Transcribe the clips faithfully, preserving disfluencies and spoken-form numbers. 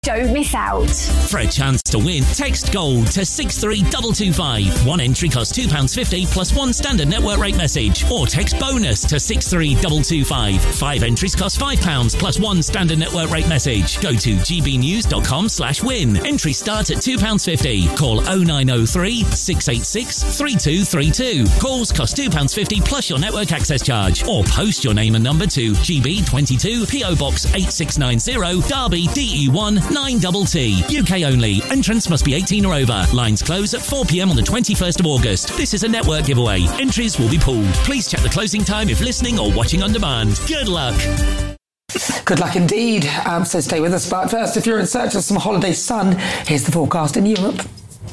Don't miss out. For a chance to win, text GOLD to six three two two five. One entry costs two pounds fifty plus one standard network rate message. Or text BONUS to six three two two five. Five entries cost five pounds plus one standard network rate message. Go to gbnews.com slash win. Entries start at two pounds fifty. Call oh nine oh three, six eight six, three two three two. Calls cost two pounds fifty plus your network access charge. Or post your name and number to G B twenty-two P O Box eight six nine zero, Derby D E one nine T T. U K only. Entrance must be eighteen or over. Lines close at four p.m. on the twenty-first of August. This is a network giveaway. Entries will be pooled. Please check the closing time if listening or watching on demand. Good luck. Good luck indeed. Um, so stay with us. But first, if you're in search of some holiday sun, here's the forecast in Europe.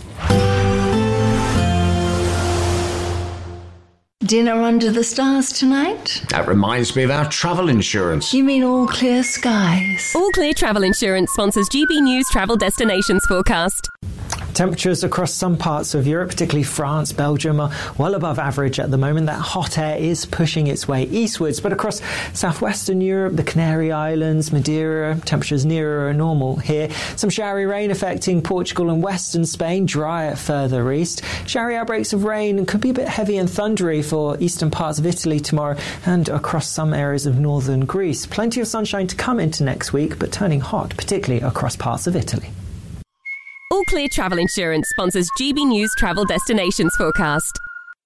Dinner under the stars tonight? That reminds me of our travel insurance. You mean all clear skies? All Clear Travel Insurance sponsors G B News Travel Destinations Forecast. Temperatures across some parts of Europe, particularly France, Belgium, are well above average at the moment. That hot air is pushing its way eastwards, but across southwestern Europe, the Canary Islands, Madeira, temperatures nearer normal here. Some showery rain affecting Portugal and western Spain, drier further east. Showery outbreaks of rain could be a bit heavy and thundery for eastern parts of Italy tomorrow and across some areas of northern Greece. Plenty of sunshine to come into next week, but turning hot, particularly across parts of Italy. All Clear Travel Insurance sponsors G B News Travel Destinations Forecast.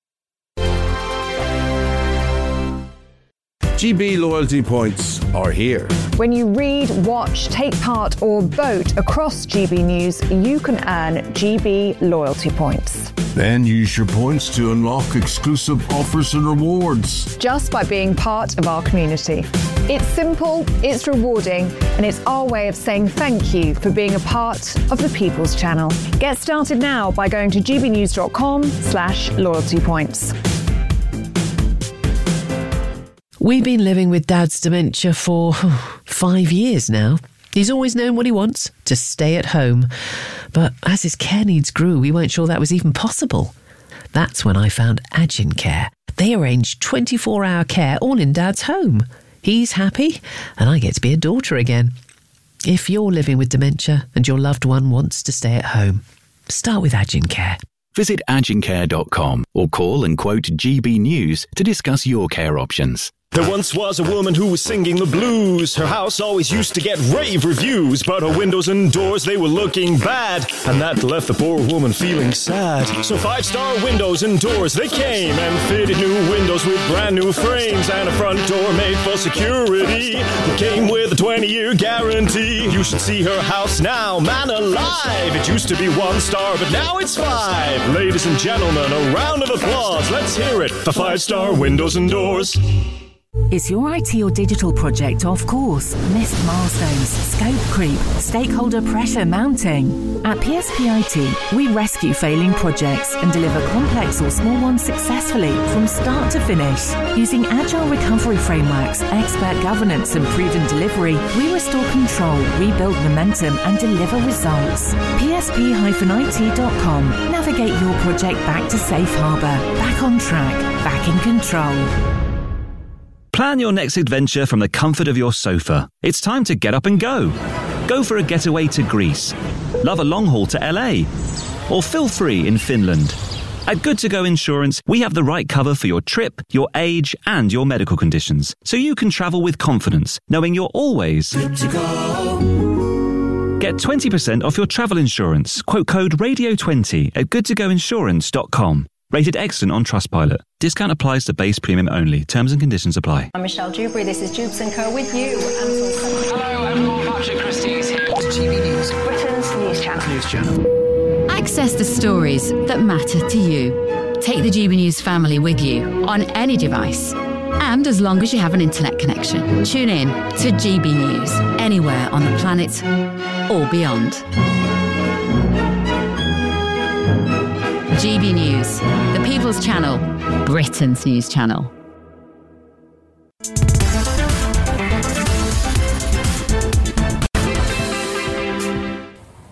G B loyalty points are here. When you read, watch, take part or vote across G B News, you can earn G B loyalty points. Then use your points to unlock exclusive offers and rewards. Just by being part of our community. It's simple, it's rewarding, and it's our way of saying thank you for being a part of the People's Channel. Get started now by going to gbnews.com slash loyalty points. We've been living with Dad's dementia for five years now. He's always known what he wants, to stay at home. But as his care needs grew, we weren't sure that was even possible. That's when I found Agin Care. They arrange twenty-four hour care all in Dad's home. He's happy, and I get to be a daughter again. If you're living with dementia and your loved one wants to stay at home, start with Agin Care. Visit agin care dot com or call and quote G B News to discuss your care options. There once was a woman who was singing the blues. Her house always used to get rave reviews, but her windows and doors, they were looking bad, and that left the poor woman feeling sad. So five-star windows and doors, they came and fitted new windows with brand new frames and a front door made for security. It came with a twenty-year guarantee. You should see her house now, man alive. It used to be one star, but now it's five. Ladies and gentlemen, a round of applause. Let's hear it for five-star windows and doors. Is your I T or digital project off course? Missed milestones, scope creep, stakeholder pressure mounting? At P S P I T, we rescue failing projects and deliver complex or small ones successfully from start to finish. Using agile recovery frameworks, expert governance and proven delivery, we restore control, rebuild momentum and deliver results. P S P I T dot com. Navigate your project back to safe harbour, back on track, back in control. Plan your next adventure from the comfort of your sofa. It's time to get up and go. Go for a getaway to Greece. Love a long haul to L A. Or feel free in Finland. At Good To Go Insurance, we have the right cover for your trip, your age, and your medical conditions, so you can travel with confidence, knowing you're always good to go. Get twenty percent off your travel insurance. Quote code radio twenty at good to go insurance dot com. Rated excellent on Trustpilot. Discount applies to base premium only. Terms and conditions apply. I'm Michelle Dewberry. This is Jubes and Co. with you. Hello, everyone. Patrick Christie's here. G B News, Britain's news channel. News channel. Access the stories that matter to you. Take the G B News family with you on any device. And as long as you have an internet connection, tune in to G B News anywhere on the planet or beyond. G B News, the People's Channel, Britain's news channel.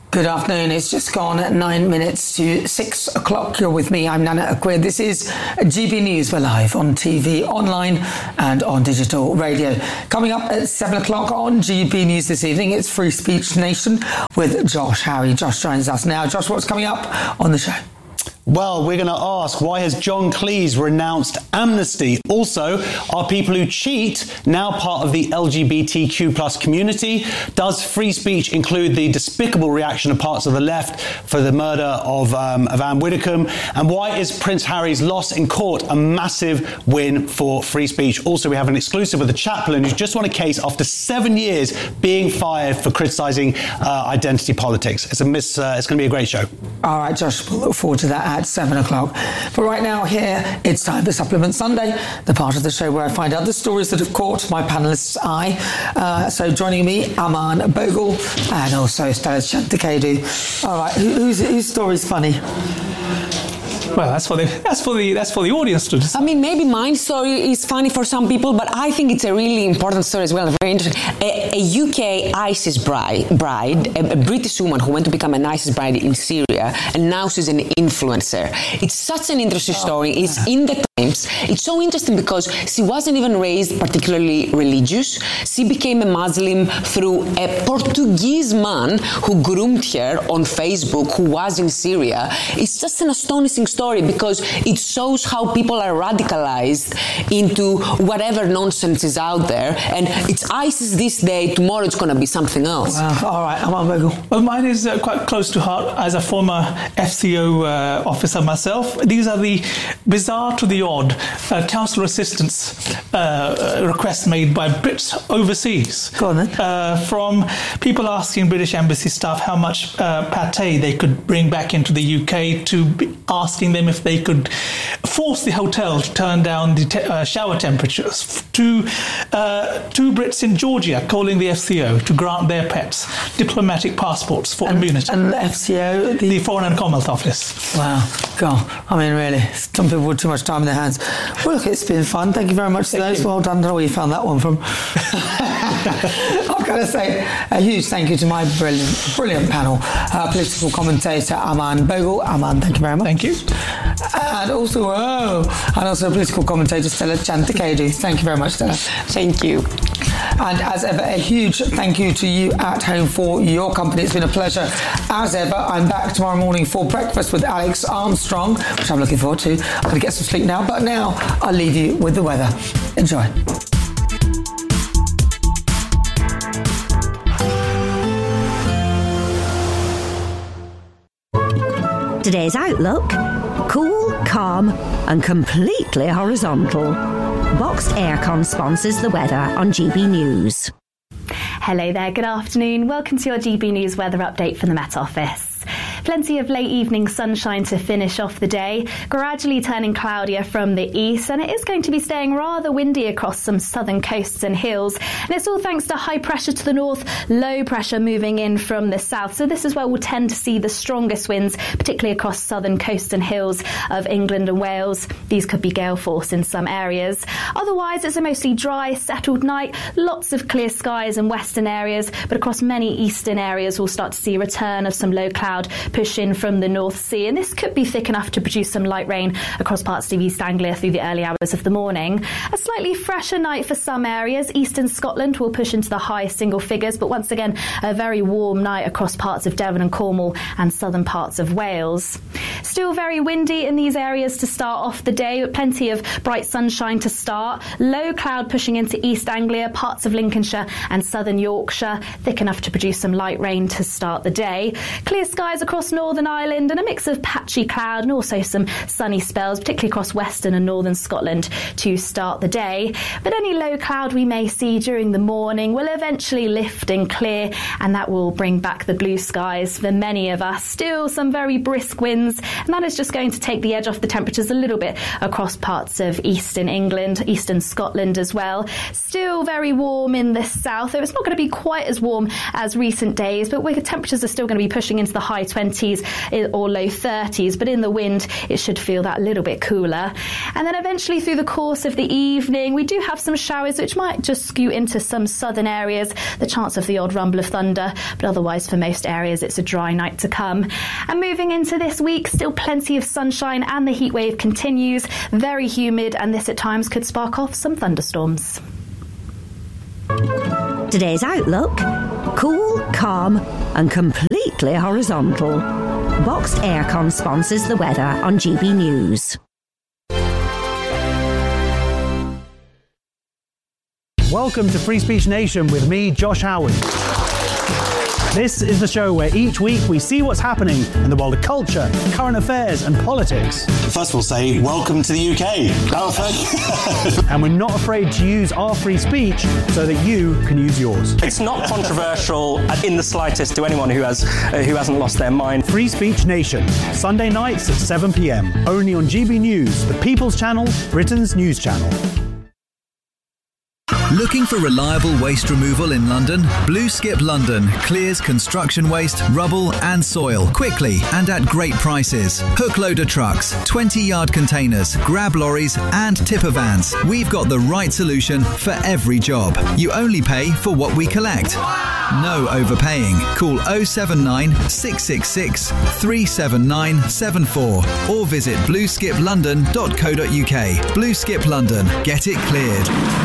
Good afternoon. It's just gone nine minutes to six o'clock. You're with me. I'm Nana Aquid. This is G B News. We're live on T V, online and on digital radio. Coming up at seven o'clock on G B News this evening, it's Free Speech Nation with Josh Howie. Josh joins us now. Josh, what's coming up on the show? Well, we're going to ask, why has John Cleese renounced amnesty? Also, are people who cheat now part of the L G B T Q plus community? Does free speech include the despicable reaction of parts of the left for the murder of, um, of Anne Widdecombe? And why is Prince Harry's loss in court a massive win for free speech? Also, we have an exclusive with the chaplain who's just won a case after seven years being fired for criticising uh, identity politics. It's a miss. Uh, it's going to be a great show. All right, Josh, we'll look forward to that at seven o'clock. But right now, here, it's time for Supplement Sunday, the part of the show where I find out the stories that have caught my panellists' eye. Uh, so joining me, Aman Bogle and also Stella Chantakadu. All right, who, whose, whose story's funny? Well, that's for the that's for the that's for the audience to decide. I mean, maybe my story is funny for some people, but I think it's a really important story as well. Very interesting. A, a U K ISIS bride, bride a, a British woman who went to become an ISIS bride in Syria, and now she's an influencer. It's such an interesting oh, story. It's yeah. in the Times. It's so interesting because she wasn't even raised particularly religious. She became a Muslim through a Portuguese man who groomed her on Facebook, who was in Syria. It's just an astonishing story. Story because it shows how people are radicalized into whatever nonsense is out there, and it's ISIS this day, tomorrow it's going to be something else. Wow. All right, I'm on Google. Well, mine is uh, quite close to heart as a former F C O uh, officer myself. These are the bizarre to the odd uh, council assistance uh, requests made by Brits overseas. Go on then. Uh, from people asking British embassy staff how much uh, pate they could bring back into the U K, to be asking them if they could force the hotel to turn down the te- uh, shower temperatures, to uh, two Brits in Georgia calling the F C O to grant their pets diplomatic passports for and, immunity. And the F C O? The, the Foreign and Commonwealth Office. Wow. God, I mean, really, some people with too much time in their hands. Well, look, it's been fun. Thank you very much to thank those. You. Well done. I don't know where you found that one from. I've got to say a huge thank you to my brilliant, brilliant panel. Uh, political commentator Aman Bogle. Aman, thank you very much. Thank you. And also, oh, and also political commentator Stella Chantakadu. Thank you very much, Stella. Thank you. And as ever, a huge thank you to you at home for your company. It's been a pleasure. As ever, I'm back tomorrow morning for breakfast with Alex Armstrong, which I'm looking forward to. I'm going to get some sleep now, but now I'll leave you with the weather. Enjoy. Today's outlook: cool, calm and completely horizontal. Boxed Aircon sponsors the weather on G B News. Hello there, good afternoon. Welcome to your G B News weather update from the Met Office. Plenty of late evening sunshine to finish off the day, gradually turning cloudier from the east, and it is going to be staying rather windy across some southern coasts and hills. And it's all thanks to high pressure to the north, low pressure moving in from the south. So this is where we'll tend to see the strongest winds, particularly across southern coasts and hills of England and Wales. These could be gale force in some areas. Otherwise, it's a mostly dry, settled night, lots of clear skies in western areas, but across many eastern areas we'll start to see a return of some low cloud push in from the North Sea, and this could be thick enough to produce some light rain across parts of East Anglia through the early hours of the morning. A slightly fresher night for some areas. Eastern Scotland will push into the high single figures, but once again a very warm night across parts of Devon and Cornwall and southern parts of Wales. Still very windy in these areas to start off the day, with plenty of bright sunshine to start. Low cloud pushing into East Anglia, parts of Lincolnshire and southern Yorkshire, thick enough to produce some light rain to start the day. Clear skies across Northern Ireland and a mix of patchy cloud and also some sunny spells, particularly across western and northern Scotland to start the day. But any low cloud we may see during the morning will eventually lift and clear, and that will bring back the blue skies for many of us. Still some very brisk winds, and that is just going to take the edge off the temperatures a little bit across parts of eastern England, eastern Scotland as well. Still very warm in the south, though it's not going to be quite as warm as recent days, but temperatures are still going to be pushing into the high twenties twenties or low thirties, but in the wind it should feel that little bit cooler. And then eventually through the course of the evening, we do have some showers which might just skew into some southern areas, the chance of the odd rumble of thunder, but otherwise for most areas it's a dry night to come. And moving into this week, still plenty of sunshine and the heat wave continues, very humid, and this at times could spark off some thunderstorms. Today's outlook: cool, calm and completely horizontal. Boxed Aircon sponsors the weather on G B News. Welcome to Free Speech Nation with me, Josh Howard. This is the show where each week we see what's happening in the world of culture, current affairs and politics. First we'll say, welcome to the U K. And we're not afraid to use our free speech so that you can use yours. It's not controversial in the slightest to anyone who has uh, who hasn't lost their mind. Free Speech Nation, Sunday nights at seven p.m. Only on G B News, the People's Channel, Britain's news channel. Looking for reliable waste removal in London? Blue Skip London clears construction waste, rubble and soil quickly and at great prices. Hook loader trucks, twenty yard containers, grab lorries and tipper vans. We've got the right solution for every job. You only pay for what we collect. No overpaying. Call oh seven nine, six six six, three seven nine seven four or visit blue skip london dot co dot uk. Blue Skip London. Get it cleared.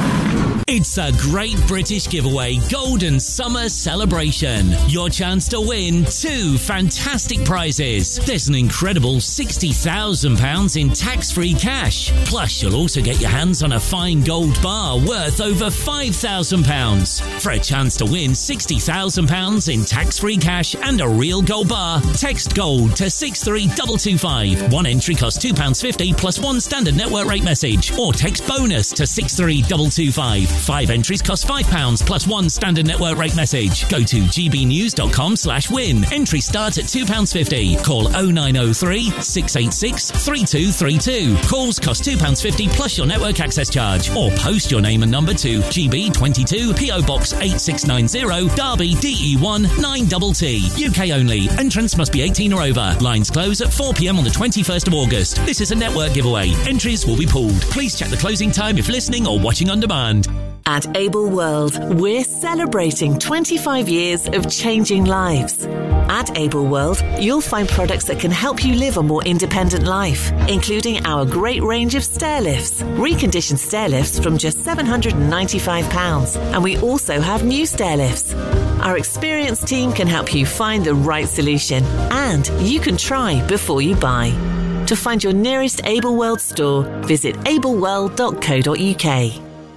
It's a great British giveaway Golden Summer Celebration. Your chance to win two fantastic prizes. There's an incredible sixty thousand pounds in tax-free cash. Plus, you'll also get your hands on a fine gold bar worth over five thousand pounds. For a chance to win sixty thousand pounds in tax-free cash and a real gold bar, text GOLD to six three two two five. One entry costs two pounds fifty plus one standard network rate message. Or text BONUS to six three two two five. Five entries cost five pounds plus one standard network rate message. Go to gbnews.com slash win. Entry starts at two pounds fifty. Call oh nine oh three, six eight six, three two three two. Calls cost two pounds fifty plus your network access charge. Or post your name and number to G B twenty-two, P O Box eight six nine zero, Derby, D E one nine T T. U K only. Entrance must be eighteen or over. Lines close at four p.m. on the twenty-first of August. This is a network giveaway. Entries will be pulled. Please check the closing time if listening or watching on demand. At Able World, we're celebrating twenty-five years of changing lives. At Able World, you'll find products that can help you live a more independent life, including our great range of stair lifts, reconditioned stair lifts from just seven hundred ninety-five pounds. And we also have new stair lifts. Our experienced team can help you find the right solution, and you can try before you buy. To find your nearest Able World store, visit able world dot co dot uk.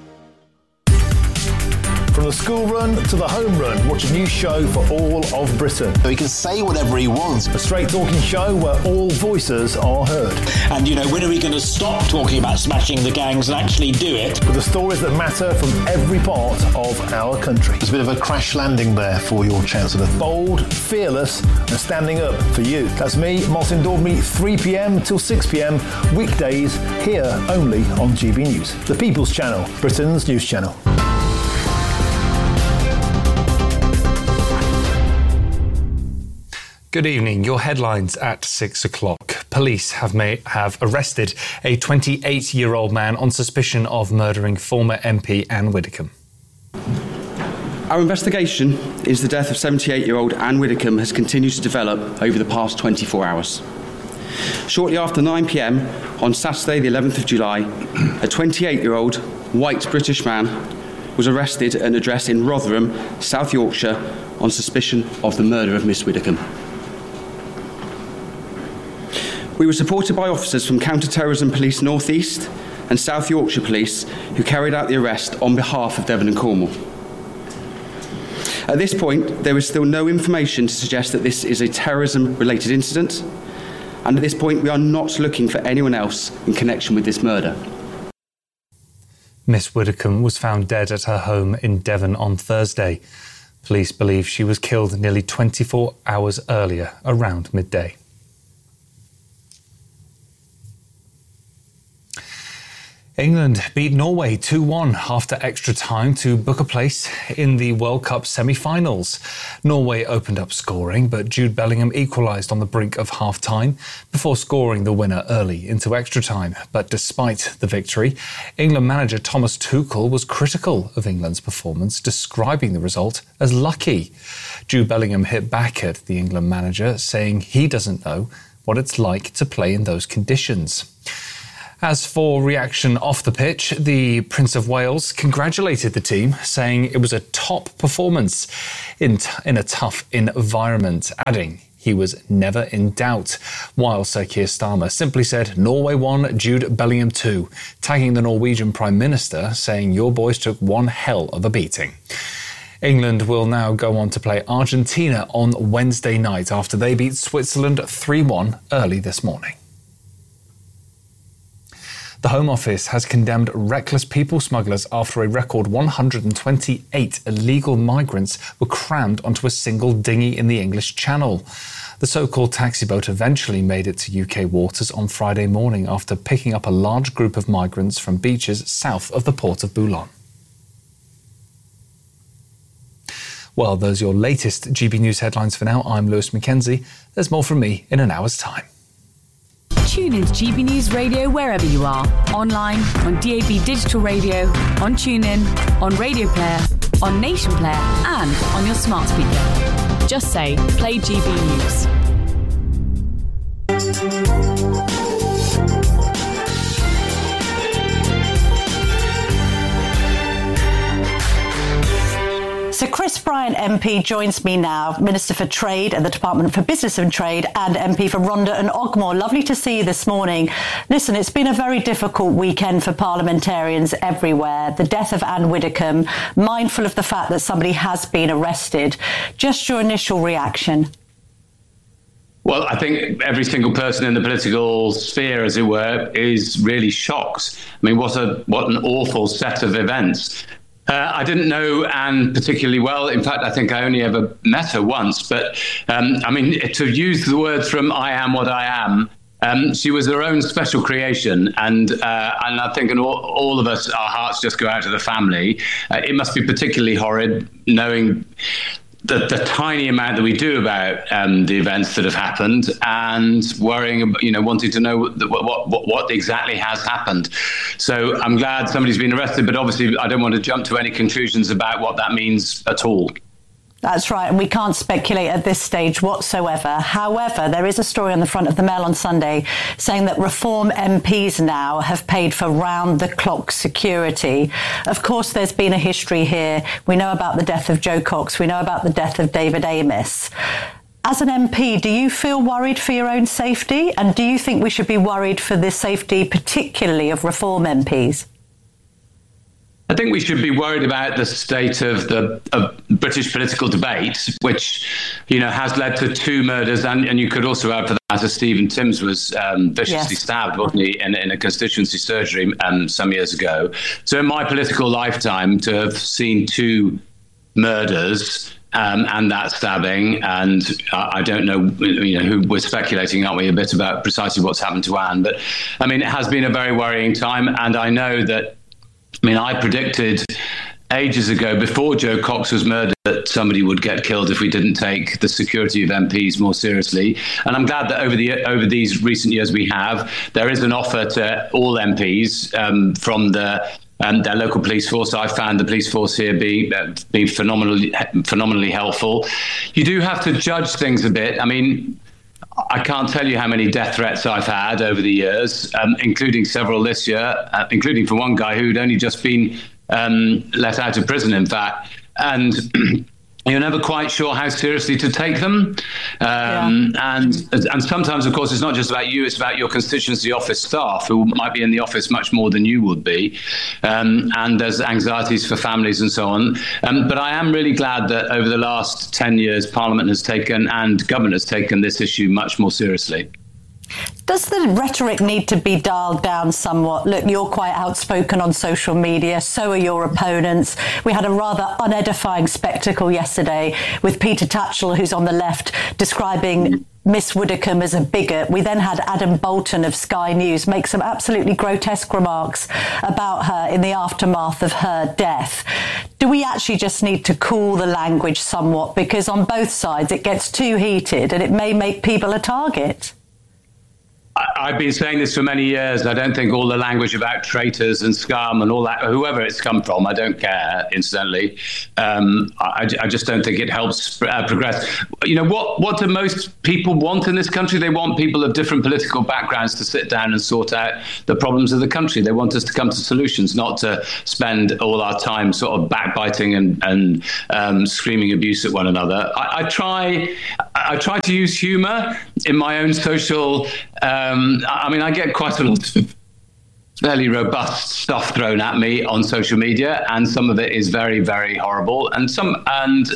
From the school run to the home run, watch a new show for all of Britain. So he can say whatever he wants. A straight talking show where all voices are heard. And, you know, when are we going to stop talking about smashing the gangs and actually do it? With the stories that matter from every part of our country. There's a bit of a crash landing there for your Chancellor. Bold, fearless and standing up for you. That's me, Martin Daubney, three p.m. till six p.m. weekdays here only on G B News. The People's Channel, Britain's news channel. Good evening. Your headlines at six o'clock. Police have made, have arrested a twenty-eight-year-old man on suspicion of murdering former M P Anne Widdecombe. Our investigation into the death of seventy-eight-year-old Anne Widdecombe has continued to develop over the past twenty-four hours. Shortly after nine p.m. on Saturday, the eleventh of July, a twenty-eight-year-old white British man was arrested at an address in Rotherham, South Yorkshire, on suspicion of the murder of Miss Widdecombe. We were supported by officers from Counter-Terrorism Police North East and South Yorkshire Police who carried out the arrest on behalf of Devon and Cornwall. At this point, there is still no information to suggest that this is a terrorism-related incident, and at this point we are not looking for anyone else in connection with this murder. Miss Widdecombe was found dead at her home in Devon on Thursday. Police believe she was killed nearly twenty-four hours earlier, around midday. England beat Norway two one after extra time to book a place in the World Cup semi-finals. Norway opened up scoring, but Jude Bellingham equalised on the brink of half-time before scoring the winner early into extra time. But despite the victory, England manager Thomas Tuchel was critical of England's performance, describing the result as lucky. Jude Bellingham hit back at the England manager, saying he doesn't know what it's like to play in those conditions. As for reaction off the pitch, the Prince of Wales congratulated the team, saying it was a top performance in, t- in a tough environment, adding he was never in doubt, while Sir Keir Starmer simply said Norway won, Jude Bellingham two, tagging the Norwegian Prime Minister, saying your boys took one hell of a beating. England will now go on to play Argentina on Wednesday night after they beat Switzerland three one early this morning. The Home Office has condemned reckless people smugglers after a record one hundred twenty-eight illegal migrants were crammed onto a single dinghy in the English Channel. The so-called taxi boat eventually made it to U K waters on Friday morning after picking up a large group of migrants from beaches south of the port of Boulogne. Well, those are your latest G B News headlines for now. I'm Lewis Mackenzie. There's more from me in an hour's time. Tune in to G B News Radio wherever you are. Online, on D A B Digital Radio, on TuneIn, on Radio Player, on Nation Player and on your smart speaker. Just say, play G B News. So Chris Bryant M P joins me now, Minister for Trade at the Department for Business and Trade and M P for Rhondda and Ogmore. Lovely to see you this morning. Listen, it's been a very difficult weekend for parliamentarians everywhere. The death of Anne Widdecombe, mindful of the fact that somebody has been arrested. Just your initial reaction. Well, I think every single person in the political sphere, as it were, is really shocked. I mean, what a what an awful set of events. Uh, I didn't know Anne particularly well. In fact, I think I only ever met her once. But, um, I mean, to use the words from I Am What I Am, um, she was her own special creation. And uh, and I think and all, all of us, our hearts just go out to the family. Uh, it must be particularly horrid knowing the, the tiny amount that we do about um, the events that have happened and worrying, you know, wanting to know what, what, what, what exactly has happened. So I'm glad somebody's been arrested, but obviously I don't want to jump to any conclusions about what that means at all. That's right, and we can't speculate at this stage whatsoever. However, there is a story on the front of the Mail on Sunday saying that Reform M Ps now have paid for round-the-clock security. Of course, there's been a history here. We know about the death of Jo Cox. We know about the death of David Amess. As an M P, do you feel worried for your own safety? And do you think we should be worried for the safety, particularly of Reform M Ps? I think we should be worried about the state of the of British political debate, which, you know, has led to two murders. And, and you could also add for that as Stephen Timms was um, viciously yes. stabbed, wasn't he, in, in a constituency surgery um, some years ago. So in my political lifetime, to have seen two murders um, and that stabbing, and uh, I don't know, you know, who we're speculating, aren't we, a bit about precisely what's happened to Anne. But, I mean, it has been a very worrying time. And I know that I mean, I predicted ages ago, before Jo Cox was murdered, that somebody would get killed if we didn't take the security of M Ps more seriously. And I'm glad that over the over these recent years we have. There is an offer to all M Ps um, from the um, their local police force. I found the police force here be uh, be phenomenally phenomenally helpful. You do have to judge things a bit. I mean, I can't tell you how many death threats I've had over the years, um, including several this year, uh, including for one guy who'd only just been um, let out of prison, in fact. And you're never quite sure how seriously to take them. Um, yeah. and, and sometimes, of course, it's not just about you, it's about your constituency office staff who might be in the office much more than you would be. Um, and there's anxieties for families and so on. Um, but I am really glad that over the last ten years, Parliament has taken and government has taken this issue much more seriously. Does the rhetoric need to be dialed down somewhat? Look, you're quite outspoken on social media, so are your opponents. We had a rather unedifying spectacle yesterday with Peter Tatchell, who's on the left, describing Miss Widdecombe as a bigot. We then had Adam Bolton of Sky News make some absolutely grotesque remarks about her in the aftermath of her death. Do we actually just need to cool the language somewhat? Because on both sides it gets too heated and it may make people a target. I've been saying this for many years. I don't think all the language about traitors and scum and all that, whoever it's come from, I don't care, incidentally. Um, I, I just don't think it helps uh, progress. You know, what, what do most people want in this country? They want people of different political backgrounds to sit down and sort out the problems of the country. They want us to come to solutions, not to spend all our time sort of backbiting and, and um, screaming abuse at one another. I, I try I try to use humour in my own social... Um, I mean, I get quite a lot of fairly robust stuff thrown at me on social media, and some of it is very, very horrible. And some, and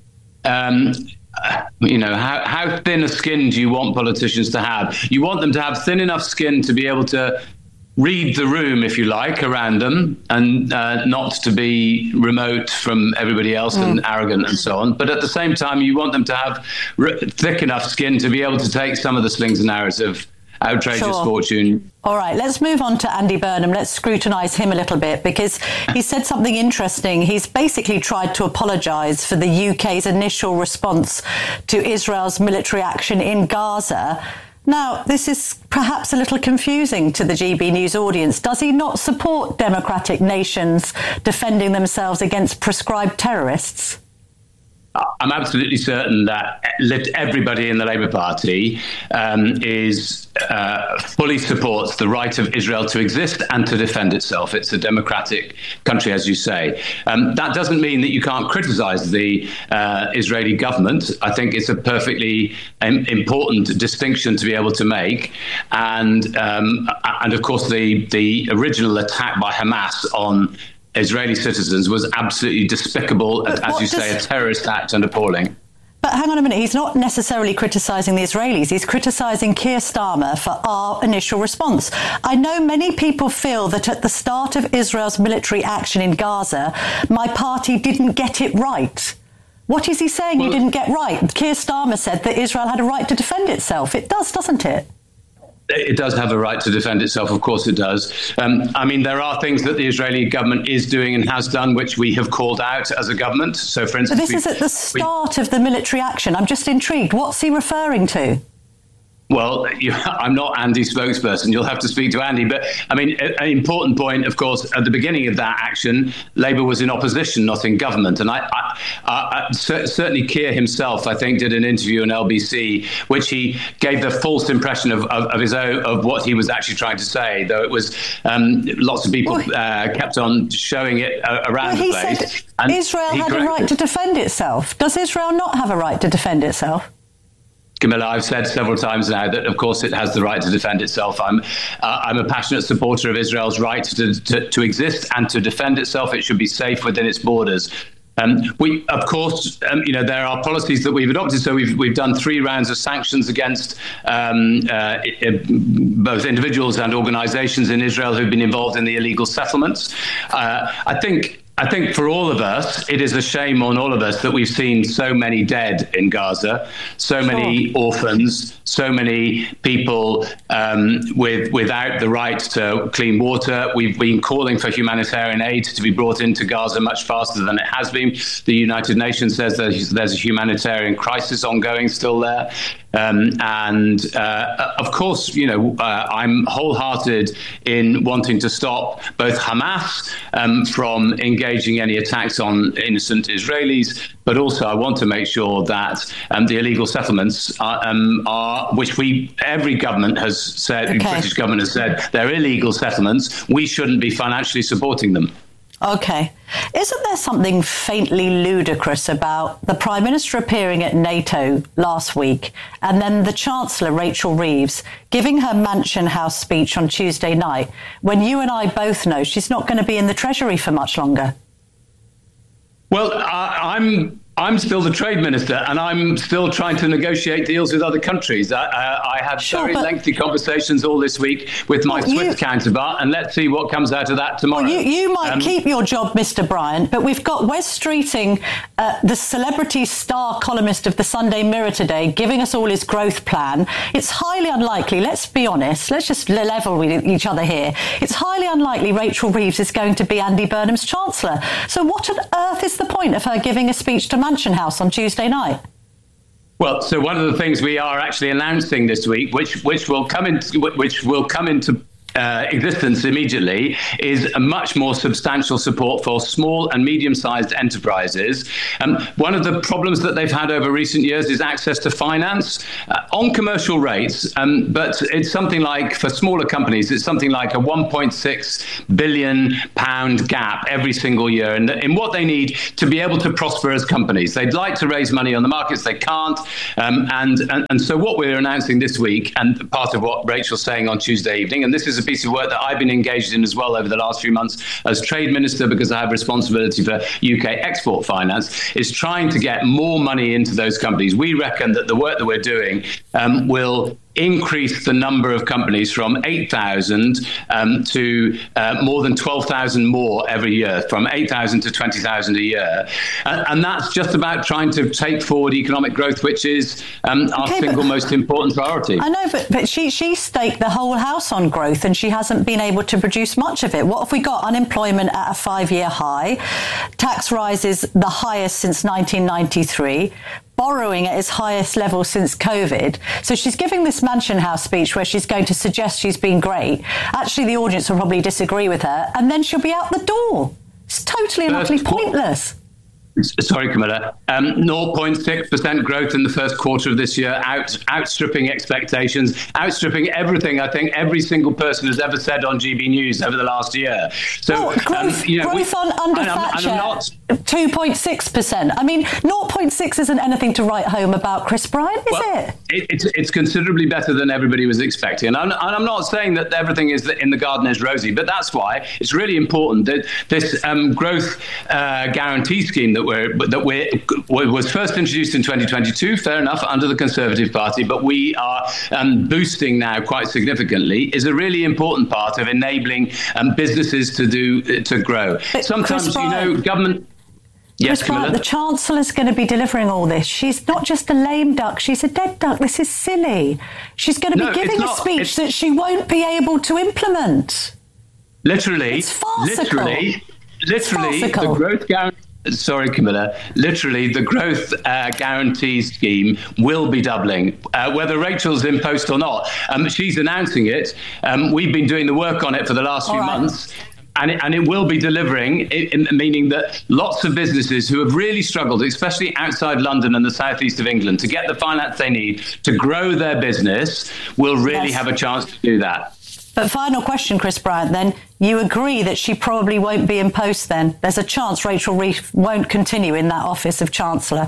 um, you know, how, how thin a skin do you want politicians to have? You want them to have thin enough skin to be able to read the room, if you like, around them, and uh, not to be remote from everybody else mm. and arrogant and so on. But at the same time, you want them to have r- thick enough skin to be able to take some of the slings and arrows of outrageous Sure. fortune. All right, let's move on to Andy Burnham. Let's scrutinise him a little bit, because he said something interesting. He's basically tried to apologise for the U K's initial response to Israel's military action in Gaza. Now, this is perhaps a little confusing to the G B News audience. Does he not support democratic nations defending themselves against prescribed terrorists? I'm absolutely certain that everybody in the Labour Party um, is uh, fully supports the right of Israel to exist and to defend itself. It's a democratic country, as you say. Um, that doesn't mean that you can't criticise the uh, Israeli government. I think it's a perfectly um, important distinction to be able to make. And um, and of course, the the original attack by Hamas on Israeli citizens was absolutely despicable, and, as you say, a terrorist act and appalling. But hang on a minute, he's not necessarily criticising the Israelis, he's criticising Keir Starmer for our initial response. I know many people feel that at the start of Israel's military action in Gaza, my party didn't get it right. What is he saying well, you didn't get right? Keir Starmer said that Israel had a right to defend itself. It does, doesn't it? It does have a right to defend itself, of course it does. Um, I mean, there are things that the Israeli government is doing and has done which we have called out as a government. So, for instance... But this is at the start we, of the military action. I'm just intrigued. What's he referring to? Well, you, I'm not Andy's spokesperson. You'll have to speak to Andy. But, I mean, an important point, of course, at the beginning of that action, Labour was in opposition, not in government. And I, I, I, I certainly Keir himself, I think, did an interview on L B C, which he gave the false impression of, of, of his own, of what he was actually trying to say, though it was um, lots of people uh, kept on showing it uh, around well, the place. He said and Israel he had corrected. a right to defend itself. Does Israel not have a right to defend itself? Camilla, I've said several times now that, of course, it has the right to defend itself. I'm uh, I'm a passionate supporter of Israel's right to, to, to exist and to defend itself. It should be safe within its borders. Um, we, of course, um, you know, there are policies that we've adopted. So we've we've done three rounds of sanctions against um, uh, it, both individuals and organisations in Israel who've been involved in the illegal settlements. Uh, I think. I think for all of us, it is a shame on all of us that we've seen so many dead in Gaza, so many sure. orphans, so many people um, with without the right to clean water. We've been calling for humanitarian aid to be brought into Gaza much faster than it has been. The United Nations says that there's a humanitarian crisis ongoing still there. Um, and uh, of course, you know, uh, I'm wholehearted in wanting to stop both Hamas um, from engaging any attacks on innocent Israelis, but also I want to make sure that um, the illegal settlements are, um, are, which we, every government has said, okay. the British government has said, they're illegal settlements. We shouldn't be financially supporting them. OK. Isn't there something faintly ludicrous about the Prime Minister appearing at NATO last week and then the Chancellor, Rachel Reeves, giving her Mansion House speech on Tuesday night when you and I both know she's not going to be in the Treasury for much longer? Well, I, I'm I'm still the trade minister, and I'm still trying to negotiate deals with other countries. I, uh, I had sure, very lengthy conversations all this week with my well, Swiss you, counterpart, and let's see what comes out of that tomorrow. Well, you, you might um, keep your job, Mister Bryant, but we've got Wes Streeting, uh, the celebrity star columnist of the Sunday Mirror today, giving us all his growth plan. It's highly unlikely, let's be honest, let's just level with each other here. It's highly unlikely Rachel Reeves is going to be Andy Burnham's Chancellor. So what on earth is the point of her giving a speech to Mansion House on Tuesday night? Well, so one of the things we are actually announcing this week, which which will come into which will come into Uh, existence immediately, is a much more substantial support for small and medium-sized enterprises. Um, one of the problems that they've had over recent years is access to finance uh, on commercial rates, um, but it's something like, for smaller companies, it's something like a one point six billion pound gap every single year in, in what they need to be able to prosper as companies. They'd like to raise money on the markets, they can't, um, and, and, and so what we're announcing this week, and part of what Rachel's saying on Tuesday evening, and this is a piece of work that I've been engaged in as well over the last few months as trade minister, because I have responsibility for U K export finance, is trying to get more money into those companies. We reckon that the work that we're doing um, will increase the number of companies from eight thousand um, to uh, more than twelve thousand more every year, from eight thousand to twenty thousand a year. And, and that's just about trying to take forward economic growth, which is um, our okay, single most important priority. I know, but, but she, she staked the whole house on growth, and she hasn't been able to produce much of it. What have we got? Unemployment at a five-year high, tax rises the highest since nineteen ninety-three, borrowing at its highest level since COVID. So she's giving this Mansion House speech where she's going to suggest she's been great. Actually, the audience will probably disagree with her, and then she'll be out the door. It's totally and utterly pointless. Sorry, Camilla. Um, zero point six percent growth in the first quarter of this year, out, outstripping expectations, outstripping everything I think every single person has ever said on G B News over the last year. So, well, growth, um, you know, growth we, on under and I'm, Thatcher, and I'm not, two point six percent. I mean, zero point six isn't anything to write home about, Chris Bryant, is well, it? it? It's, it's considerably better than everybody was expecting. And I'm, and I'm not saying that everything is in the garden is rosy, but that's why it's really important that this um, growth uh, guarantee scheme that we're that we're was first introduced in twenty twenty-two, fair enough, under the Conservative Party, but we are um, boosting now quite significantly, is a really important part of enabling um, businesses to do to grow. But sometimes, Chris you know, Bryant, government... Yes, Chris Bryant, the Chancellor's going to be delivering all this. She's not just a lame duck, she's a dead duck. This is silly. She's going to be No, giving it's a not. speech It's- that she won't be able to implement. Literally, It's farcical. literally, literally, It's the farcical. growth guarantee. Sorry, Camilla. Literally, the growth uh, guarantee scheme will be doubling, uh, whether Rachel's in post or not. Um, she's announcing it. Um, we've been doing the work on it for the last All few right. months. And it, and it will be delivering, it, it- meaning that lots of businesses who have really struggled, especially outside London and the southeast of England, to get the finance they need to grow their business, will really Yes. have a chance to do that. But final question, Chris Bryant, then. You agree that she probably won't be in post then? There's a chance Rachel Reeves won't continue in that office of Chancellor.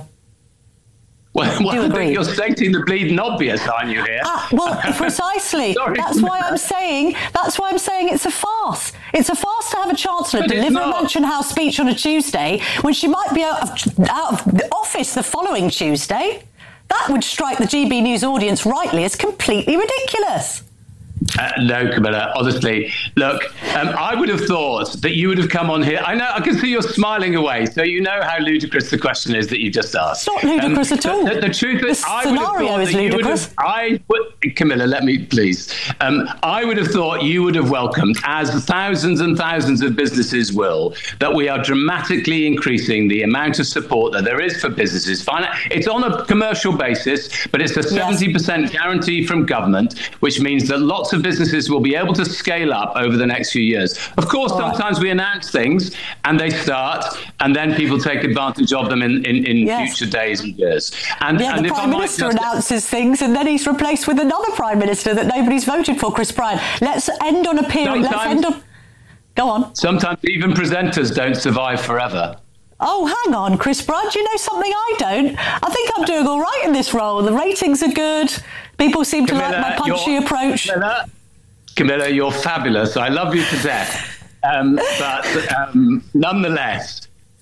Well, Do well I agree? think you're stating the bleeding obvious, aren't you, here? Ah, well, precisely. Sorry. That's why I'm saying. That's why I'm saying it's a farce. It's a farce to have a chancellor But it's deliver a not. Mansion House speech on a Tuesday when she might be out of, out of the office the following Tuesday. That would strike the G B News audience rightly as completely ridiculous. Uh, no, Camilla, honestly, look, um, I would have thought that you would have come on here. I know, I can see you're smiling away, so you know how ludicrous the question is that you just asked. It's not ludicrous Um, at all. The, the, the truth is, The I would have scenario thought is that you would ludicrous. have, I would, Camilla, let me please. Um, I would have thought you would have welcomed, as thousands and thousands of businesses will, that we are dramatically increasing the amount of support that there is for businesses. Finan- It's on a commercial basis, but it's a seventy percent guarantee from government, which means that lots of businesses will be able to scale up over the next few years. Of course, All right. sometimes we announce things and they start, and then people take advantage of them in, in, in Yes. future days and years. And, Yeah, and the if I Prime might Minister just- announces things and then he's replaced with another Prime Minister that nobody's voted for, Chris Bryant. Let's end on a period. Let's Sometimes- end on... Go on. Sometimes even presenters don't survive forever. Oh, hang on, Chris Bryant. Do you know something I don't? I think I'm doing all right in this role. The ratings are good. People seem to like Camilla, my punchy you're- approach. Camilla, Camilla, you're fabulous. I love you to death. Um, but um, nonetheless,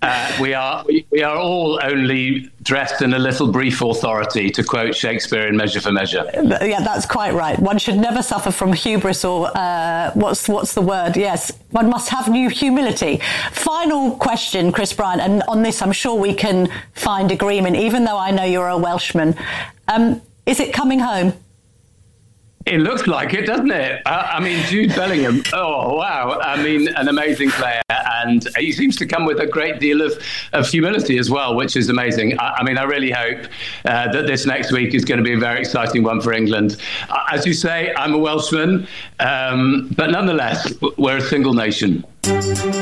Uh, we are we, we are all only dressed in a little brief authority, to quote Shakespeare in Measure for Measure. Yeah, that's quite right. One should never suffer from hubris or uh, what's what's the word? Yes, one must have new humility. Final question, Chris Bryant, and on this I'm sure we can find agreement, even though I know you're a Welshman. Um, is it coming home? It looks like it, doesn't it? Uh, I mean, Jude Bellingham, oh, wow. I mean, an amazing player. And he seems to come with a great deal of, of humility as well, which is amazing. I, I mean, I really hope uh, that this next week is going to be a very exciting one for England. Uh, as you say, I'm a Welshman, um, but nonetheless, we're a single nation.